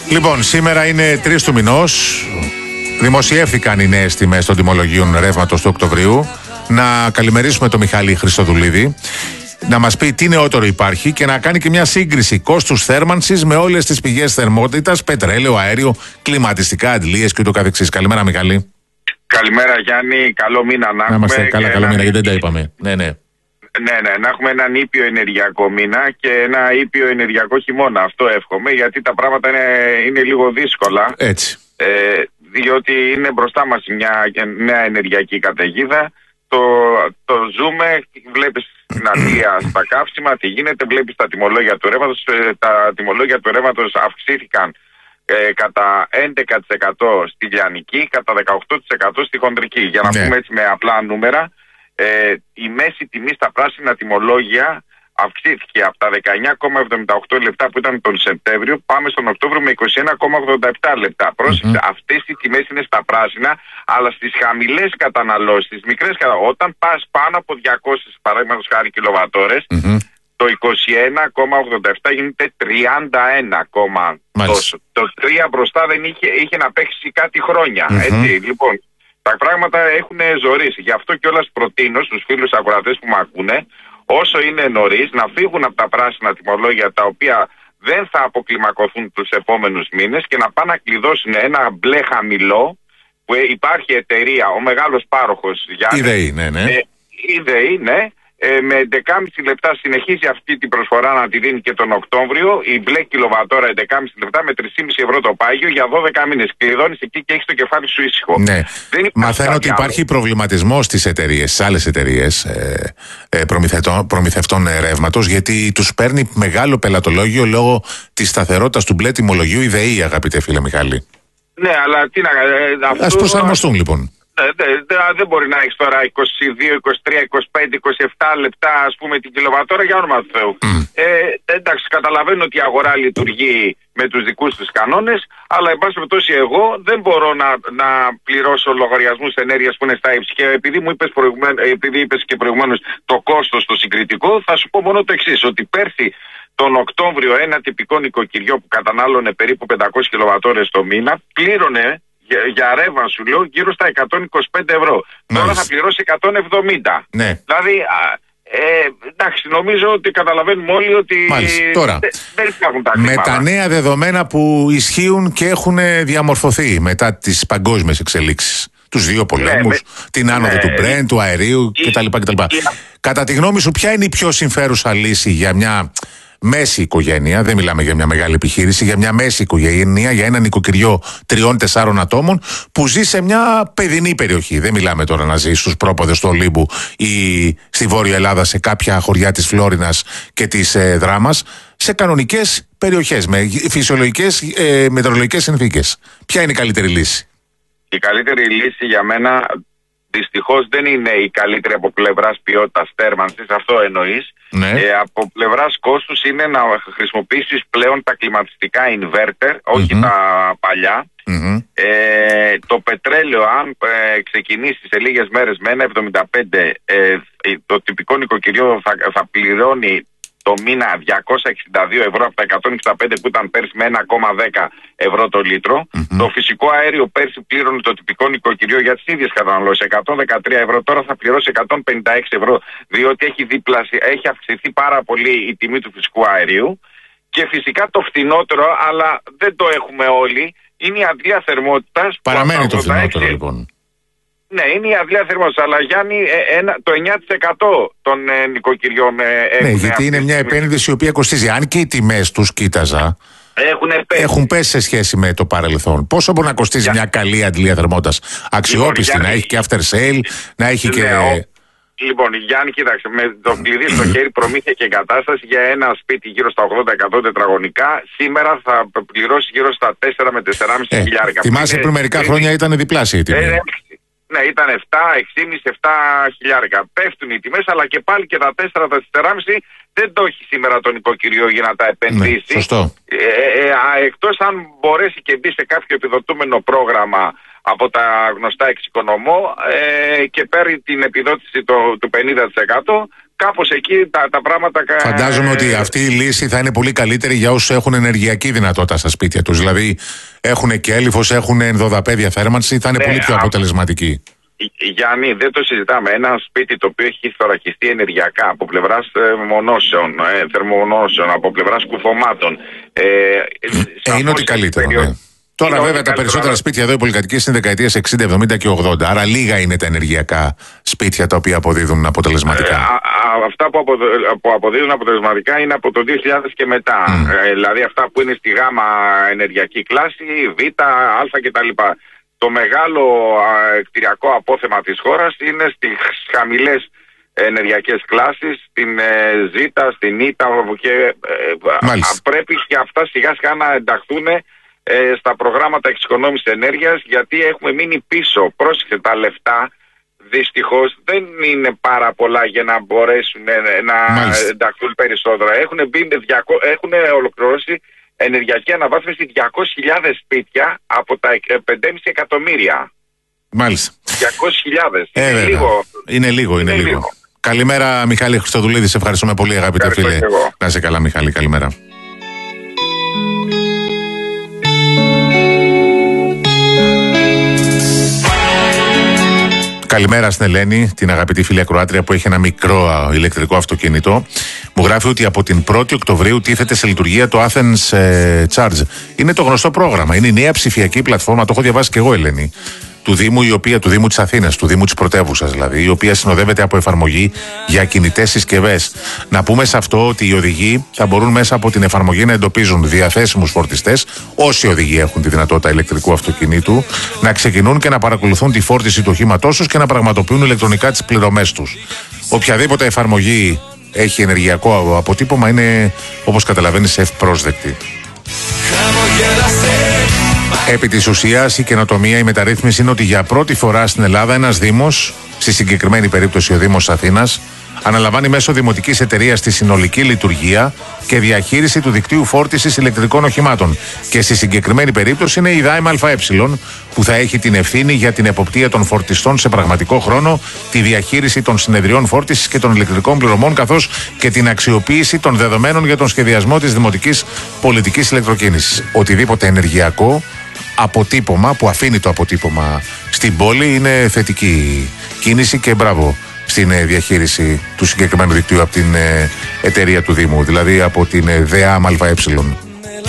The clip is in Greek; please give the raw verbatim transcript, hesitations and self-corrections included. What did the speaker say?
Λοιπόν, σήμερα είναι τρεις του μηνός. Δημοσιεύθηκαν οι νέες τιμές των τιμολογίων ρεύματος του Οκτωβρίου. Να καλημερίσουμε τον Μιχάλη Χριστοδουλίδη, να μας πει τι νεότερο υπάρχει και να κάνει και μια σύγκριση κόστους θέρμανσης με όλες τις πηγές θερμότητας, πετρέλαιο, αέριο, κλιματιστικά, αντλίες και ούτω καθεξής. Καλημέρα, Μιχάλη. Καλημέρα, Γιάννη. Καλό μήνα να, να έχουμε. Είμαστε καλά, καλό μήνα, γιατί δεν τα είπαμε. Ναι, ναι. Ναι, ναι, να έχουμε έναν ήπιο ενεργειακό μήνα και ένα ήπιο ενεργειακό χειμώνα. Αυτό εύχομαι, γιατί τα πράγματα είναι, είναι λίγο δύσκολα. Έτσι. Ε, διότι είναι μπροστά μας μια νέα ενεργειακή καταιγίδα. Το, το ζούμε, βλέπεις την αντλία στα καύσιμα, τι γίνεται, βλέπεις τα τιμολόγια του ρεύματος. Τα τιμολόγια του ρεύματος αυξήθηκαν ε, κατά έντεκα τοις εκατό στη λιανική, κατά δεκαοκτώ τοις εκατό στη χοντρική. Για να ναι. πούμε έτσι με απλά νούμερα, ε, η μέση τιμή στα πράσινα τιμολόγια αυξήθηκε από τα δεκαεννιά κόμμα εβδομήντα οκτώ λεπτά που ήταν τον Σεπτέμβριο, πάμε στον Οκτώβριο με είκοσι ένα κόμμα ογδόντα επτά λεπτά. Πρόσεξε, mm-hmm. αυτές οι τιμές είναι στα πράσινα, αλλά στις χαμηλές καταναλώσεις, στις μικρές καταναλώσεις, όταν πας πάνω από διακόσιες παραδείγματος χάρη κιλοβατόρες, mm-hmm. το είκοσι ένα κόμμα ογδόντα επτά γίνεται τριάντα ένα κόμμα τόσο. Το τρία μπροστά δεν είχε, είχε να παίξει κάτι χρόνια. Mm-hmm. Έτσι, λοιπόν, τα πράγματα έχουν ζορίσει. Γι' αυτό κιόλας προτείνω στους φίλους ακροατές που με ακούνε, όσο είναι νωρίς, να φύγουν από τα πράσινα τιμολόγια τα οποία δεν θα αποκλιμακωθούν τους επόμενους μήνες και να πάνε να κλειδώσουν ένα μπλε χαμηλό που υπάρχει εταιρεία, ο μεγάλος πάροχος Γιάννη. Η ΔΕΗ, ναι, ναι. Ε, η ΔΕΗ, ναι. Ε, με έντεκα κόμμα πέντε λεπτά συνεχίζει αυτή την προσφορά να τη δίνει και τον Οκτώβριο. Η μπλε κιλοβατόρα έντεκα κόμμα πέντε λεπτά με τρία κόμμα πέντε ευρώ το πάγιο για δώδεκα μήνες. Κλειδώνεις εκεί και έχεις το κεφάλι σου ήσυχο. Ναι. Μαθαίνω ότι υπάρχει προβληματισμός στις εταιρείες, στις άλλες εταιρείες ε, ε, προμηθευτών, προμηθευτών ρεύματος, γιατί τους παίρνει μεγάλο πελατολόγιο λόγω της σταθερότητας του μπλε τιμολογίου η ΔΕΗ, αγαπητέ φίλε Μιχάλη. Ναι, αλλά τι να. Ε, αυτό... Ας προσαρμοστούν λοιπόν. Ε, δε, δε, δεν μπορεί να έχει τώρα είκοσι δύο, είκοσι τρία, είκοσι πέντε, είκοσι επτά λεπτά, ας πούμε, την κιλοβατόρα, για όνομα του Θεού. Mm. Ε, εντάξει, καταλαβαίνω ότι η αγορά λειτουργεί με τους δικούς τους κανόνες, αλλά εν πάση περιπτώσει εγώ δεν μπορώ να, να πληρώσω λογαριασμούς ενέργειας που είναι στα ύψη. Και επειδή μου είπες, επειδή είπες και προηγουμένως το κόστος το συγκριτικό, θα σου πω μόνο το εξής, ότι πέρσι τον Οκτώβριο ένα τυπικό νοικοκυριό που κατανάλωνε περίπου πεντακόσιες κιλοβατόρες το μήνα πλήρωνε για, για ρεύμα, σου λέω, γύρω στα εκατόν είκοσι πέντε ευρώ. Μάλιστα. Τώρα θα πληρώσει εκατόν εβδομήντα. Ναι. Δηλαδή, ε, εντάξει, νομίζω ότι καταλαβαίνουμε όλοι ότι Τώρα, δε, δεν υπάρχουν τα χρήματα. Με τα νέα δεδομένα που ισχύουν και έχουν διαμορφωθεί μετά τις παγκόσμιες εξελίξεις, τους δύο πολέμους, ναι, με, την άνοδο ναι, του Brent, του αερίου κτλ. κτλ. Κατά τη γνώμη σου, ποια είναι η πιο συμφέρουσα λύση για μια μέση οικογένεια, δεν μιλάμε για μια μεγάλη επιχείρηση, για μια μέση οικογένεια, για ένα νοικοκυριό τριών-τεσσάρων ατόμων που ζει σε μια παιδινή περιοχή? Δεν μιλάμε τώρα να ζει στους πρόποδες του Ολύμπου ή στη Βόρεια Ελλάδα, σε κάποια χωριά της Φλόρινας και της ε, Δράμας, σε κανονικές περιοχές με φυσιολογικές ε, μετεωρολογικές συνθήκες. Ποια είναι η καλύτερη λύση? Η καλύτερη λύση για μένα δυστυχώς δεν είναι η καλύτερη από πλευράς ποιότητας θέρμανσης, αυτό εννοείς. Ναι. Ε, από πλευράς κόστους είναι να χρησιμοποιήσεις πλέον τα κλιματιστικά inverter, όχι mm-hmm. τα παλιά. Mm-hmm. Ε, το πετρέλαιο, αν ε, ξεκινήσει σε λίγες μέρες με ένα εβδομήντα πέντε, ε, το τυπικό νοικοκυριό θα, θα πληρώνει το μήνα διακόσια εξήντα δύο ευρώ από τα εκατόν εξήντα πέντε που ήταν πέρσι με ένα κόμμα δέκα ευρώ το λίτρο. Mm-hmm. Το φυσικό αέριο πέρσι πλήρωνε το τυπικό νοικοκυριό για τις ίδιες καταναλώσεις εκατόν δεκατρία ευρώ, τώρα θα πληρώσει εκατόν πενήντα έξι ευρώ, διότι έχει, διπλασι... έχει αυξηθεί πάρα πολύ η τιμή του φυσικού αερίου. Και φυσικά το φτηνότερο, αλλά δεν το έχουμε όλοι, είναι η αντλία θερμότητας. Παραμένει το φτηνότερο λοιπόν. Ναι, είναι η αντλία θερμότητας, αλλά Γιάννη, ένα, το εννιά τοις εκατό των ε, νοικοκυριών ε, ναι, γιατί είναι μια επένδυση η οποία κοστίζει. Αν και οι τιμές τους, κοίταζα, έχουν πέσει. έχουν πέσει σε σχέση με το παρελθόν. Πόσο μπορεί να κοστίζει για... μια καλή αντλία θερμότητας? Αξιόπιστη, λοιπόν, να έχει και after sale, να έχει ναι, και... Ο... Λοιπόν, Γιάννη, κοίταξε, με το κλειδί στο χέρι, προμήθεια και εγκατάσταση για ένα σπίτι γύρω στα ογδόντα εκατό τετραγωνικά, σήμερα θα πληρώσει γύρω στα τέσσερα με τεσσεράμισι χιλιάρικα. Θυμάσαι πριν μερικά χρόνια ήταν διπλάσια η τιμή. Ε, Ναι, ήταν επτά, έξι κόμμα πέντε, επτά χιλιάρικα. Πέφτουν οι τιμές, αλλά και πάλι και τα τέσσερα, τα τεσσεράμισι δεν το έχει σήμερα το νοικοκυριό για να τα επενδύσει. Ναι, σωστό. Ε, ε, ε, εκτός αν μπορέσει και μπει σε κάποιο επιδοτούμενο πρόγραμμα από τα γνωστά εξοικονομώ ε, και παίρνει την επιδότηση το, του πενήντα τοις εκατό, κάπως εκεί τα, τα πράγματα... Φαντάζομαι ε... ότι αυτή η λύση θα είναι πολύ καλύτερη για όσους έχουν ενεργειακή δυνατότητα στα σπίτια τους. Δηλαδή έχουν και έλιφος, έχουν ενδοδαπέδια θέρμανση, θα είναι ναι, πολύ πιο αποτελεσματική. Γιάννη, δεν το συζητάμε. Ένα σπίτι το οποίο έχει θωρακιστεί ενεργειακά από πλευράς μονώσεων, ε, θερμομονώσεων, από πλευράς κουφωμάτων. Ε, ε, είναι ότι καλύτερο. Περίοδο... Ναι. Τώρα, βέβαια, τα περισσότερα άρα... σπίτια εδώ οι πολυκατοικίες είναι δεκαετίες εξήντα, εβδομήντα και ογδόντα. Άρα, λίγα είναι τα ενεργειακά σπίτια τα οποία αποδίδουν αποτελεσματικά. Ε, α, α, αυτά που, αποδο... που αποδίδουν αποτελεσματικά είναι από το δύο χιλιάδες και μετά. Mm. Ε, δηλαδή, αυτά που είναι στη γάμα ενεργειακή κλάση, Β, Α κτλ. Το μεγάλο α, κτηριακό απόθεμα της χώρας είναι στις χαμηλές ενεργειακές κλάσεις, στην ε, Ζ, στην Ι και ε, α, πρέπει και αυτά σιγά σιγά να ενταχθούν ε, στα προγράμματα εξοικονόμησης ενέργειας, γιατί έχουμε μείνει πίσω. Πρόσεξε, τα λεφτά δυστυχώς δεν είναι πάρα πολλά για να μπορέσουν ε, να Μάλιστα. ενταχθούν περισσότερα. Έχουν, μπει, έχουν ολοκληρώσει ενεργειακή αναβάθμιση διακόσιες χιλιάδες σπίτια από τα πέντε κόμμα πέντε εκατομμύρια. Μάλιστα. διακόσιες χιλιάδες. Ε, είναι, λίγο. είναι λίγο. Είναι, είναι λίγο. λίγο. Καλημέρα, Μιχάλη Χριστοδουλίδη. Σε ευχαριστούμε πολύ, αγαπητέ φίλε. Να είσαι καλά, Μιχάλη. Καλημέρα. Καλημέρα στην Ελένη, την αγαπητή φίλη ακροάτρια που έχει ένα μικρό ηλεκτρικό αυτοκίνητο. Μου γράφει ότι από την πρώτη Οκτωβρίου τίθεται σε λειτουργία το Athens Charge. Είναι το γνωστό πρόγραμμα. Είναι η νέα ψηφιακή πλατφόρμα, το έχω διαβάσει και εγώ, Ελένη, του Δήμου, η οποία, του Δήμου της Αθήνας, του Δήμου της πρωτεύουσας δηλαδή, η οποία συνοδεύεται από εφαρμογή για κινητές συσκευές. Να πούμε σε αυτό ότι οι οδηγοί θα μπορούν μέσα από την εφαρμογή να εντοπίζουν διαθέσιμους φορτιστές, όσοι οδηγοί έχουν τη δυνατότητα ηλεκτρικού αυτοκινήτου, να ξεκινούν και να παρακολουθούν τη φόρτιση του οχήματός τους και να πραγματοποιούν ηλεκτρονικά τις πληρωμές τους. Οποιαδήποτε εφαρμογή έχει ενεργειακό αποτύπωμα είναι, όπως καταλαβαίνεις, ευπρόσδεκτη. Επί της ουσίας, η καινοτομία, η μεταρρύθμιση είναι ότι για πρώτη φορά στην Ελλάδα ένας Δήμος, στη συγκεκριμένη περίπτωση ο Δήμος Αθήνας, αναλαμβάνει μέσω δημοτικής εταιρείας τη συνολική λειτουργία και διαχείριση του δικτύου φόρτισης ηλεκτρικών οχημάτων. Και στη συγκεκριμένη περίπτωση είναι η ΔΑΕΜ ΑΕ, που θα έχει την ευθύνη για την εποπτεία των φορτιστών σε πραγματικό χρόνο, τη διαχείριση των συνεδριών φόρτισης και των ηλεκτρικών πληρωμών, καθώς και την αξιοποίηση των δεδομένων για τον σχεδιασμό της δημοτικής πολιτικής ηλεκτροκίνησης. Οτιδήποτε ενεργειακό αποτύπωμα που αφήνει το αποτύπωμα στην πόλη είναι θετική κίνηση και μπράβο στην διαχείριση του συγκεκριμένου δικτύου από την εταιρεία του Δήμου, δηλαδή από την ΔΕΑΜ ΑΕ.